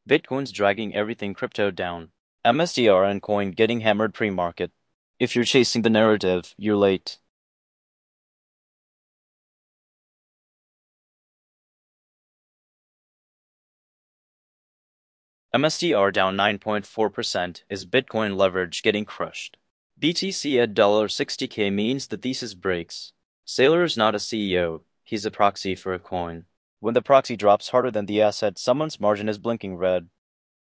Bitcoin's dragging everything crypto down. MSTR and coin getting hammered pre-market. If you're chasing the narrative, you're late. MSTR down 9.4%. Is Bitcoin leverage getting crushed? BTC at $60K means the thesis breaks. Saylor is not a CEO, he's a proxy for a coin. When the proxy drops harder than the asset, someone's margin is blinking red.